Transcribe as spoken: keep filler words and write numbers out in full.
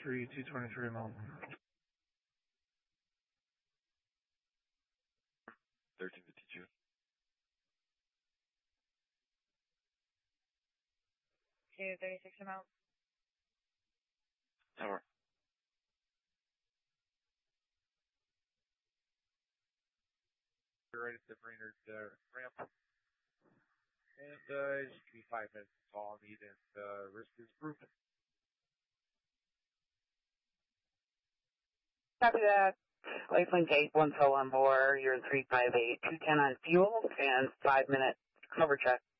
three, two twenty-three Mountain. thirteen fifty-two. two thirty-six amount. Tower. You're right at the Brainerd uh, ramp. And uh, you should be five minutes. That's all I need, and uh, risk is proven. Copy that. Lakeland Gate, one fill on board. You're three five eight, two ten on fuel, and five minute cover check.